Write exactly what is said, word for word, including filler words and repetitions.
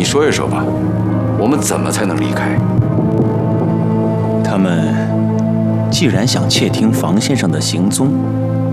说一说吧，我们怎么才能离开？ 他们既然想窃听房先生的行踪，